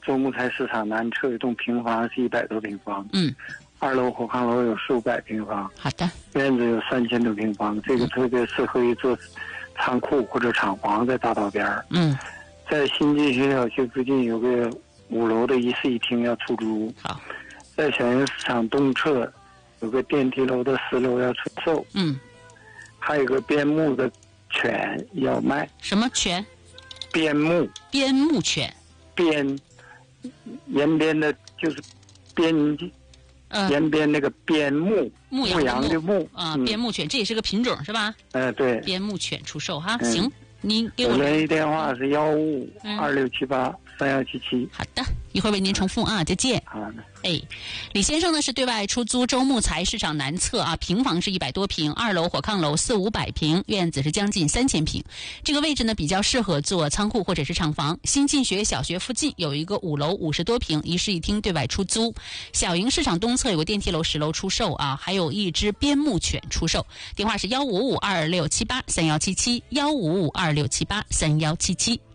周木材市场南侧有栋平房是100多平方，2楼火炕楼有400-500平方。 好的。 院子有3000多平方，这个特别适合于做仓库或者厂房，在大道边儿。在新进学小区附近有个5楼的1室1厅要出租。 好。 在小营市场东侧有个电梯楼的10楼要出售。还有个边牧的犬要卖。 什么犬？ 边牧。 边牧犬。 沿边的就是边。沿边那个边牧，牧羊的牧啊，边牧犬，这也是个品种是吧？ 对。 边牧犬出售哈，行，您给我联系电话是155-2678-3177。 好的，一会儿为您重复啊，再见。 好的。 李先生呢是对外出租周木材市场南侧啊，平房是100多平，2楼火炕楼400-500平，院子是将近3000平。这个位置呢比较适合做仓库或者是厂房。新进学小学附近有一个5楼50多平1室1厅对外出租。小营市场东侧有个电梯楼10楼出售啊，还有一只边牧犬出售。电话是155-2678-3177，155-2678-3177。